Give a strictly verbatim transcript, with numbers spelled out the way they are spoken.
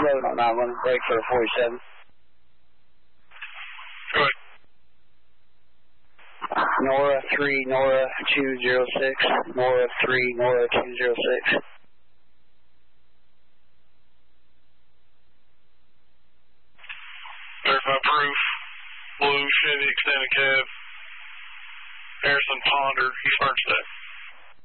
load on that one. Break for the forty-seven. Go ahead. Nora three, Nora two zero six. Nora three, Nora two zero six. Verify proof. Blue Chevy extended cab. Harrison Ponder, East Burnside.